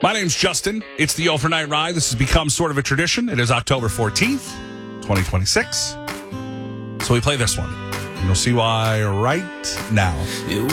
My name's Justin. It's the Overnight Ride. This has become sort of a tradition. It is October 14th, 2026. So we play this one. And you'll see why right now. It